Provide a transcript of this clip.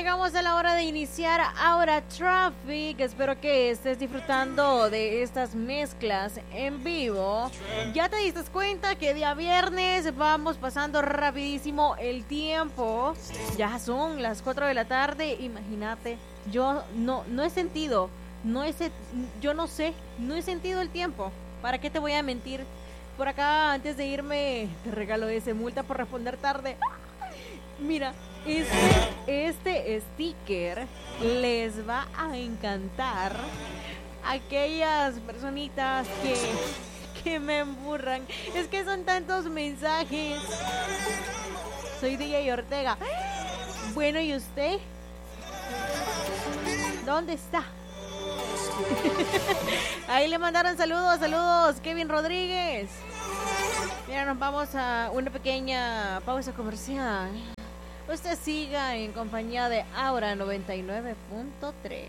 llegamos a la hora de iniciar Aura Traffic. Espero que estés disfrutando de estas mezclas en vivo. Ya te diste cuenta que día viernes vamos pasando rapidísimo el tiempo. Ya son las 4 de la tarde. Imagínate, yo no he sentido, yo no sé, no he sentido el tiempo. ¿Para qué te voy a mentir? Por acá, antes de irme, te regalo ese multa por responder tarde. Mira, este sticker les va a encantar a aquellas personitas que me emburran. Es que son tantos mensajes. Soy DJ Ortega. Bueno, ¿y usted? ¿Dónde está? Ahí le mandaron saludos, Kevin Rodríguez. Mira, nos vamos a una pequeña pausa comercial. Usted siga en compañía de Aura 99.3.